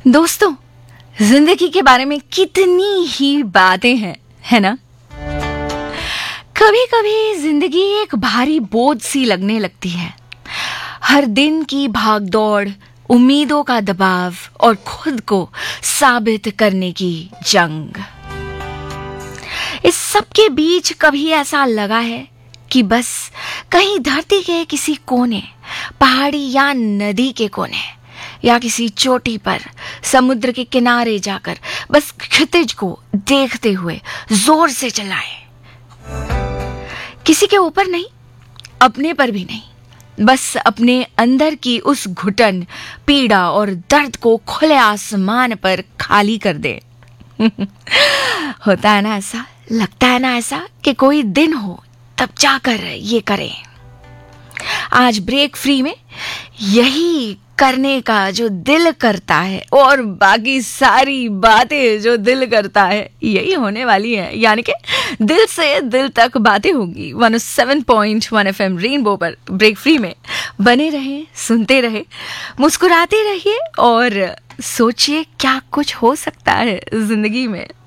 दोस्तों, जिंदगी के बारे में कितनी ही बातें हैं, है ना? कभी कभी जिंदगी एक भारी बोझ सी लगने लगती है। हर दिन की भागदौड़, उम्मीदों का दबाव और खुद को साबित करने की जंग। इस सब के बीच कभी ऐसा लगा है कि बस कहीं धरती के किसी कोने, पहाड़ी या नदी के कोने या किसी चोटी पर समुद्र के किनारे जाकर बस क्षितिज को देखते हुए जोर से चलाए। किसी के ऊपर नहीं, अपने पर भी नहीं, बस अपने अंदर की उस घुटन, पीड़ा और दर्द को खुले आसमान पर खाली कर दे। होता है ना ऐसा, लगता है ना ऐसा कि कोई दिन हो तब जाकर ये करें। आज ब्रेक फ्री में यही करने का जो दिल करता है और बाकी सारी बातें जो दिल करता है यही होने वाली है, यानी कि दिल से दिल तक बातें होंगी 107.1 FM रेनबो पर। ब्रेक फ्री में बने रहें, सुनते रहे, मुस्कुराते रहिए और सोचिए क्या कुछ हो सकता है जिंदगी में।